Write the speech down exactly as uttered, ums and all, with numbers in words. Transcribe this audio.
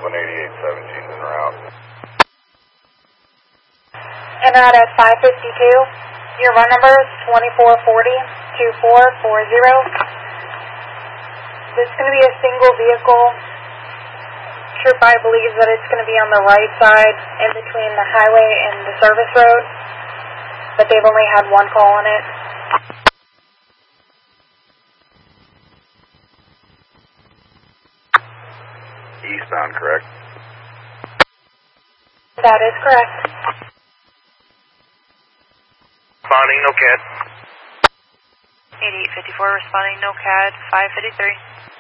one eighty-eight seventeen en route. En route at five fifty-two. Your run number is twenty-four forty, two four four zero. This is going to be a single vehicle. Troop I believes that it's going to be on the right side in between the highway and the service road, but they've only had one call on it. Eastbound, correct? That is correct. Responding, no C A D. eighty-eight fifty-four responding, no C A D, five fifty-three.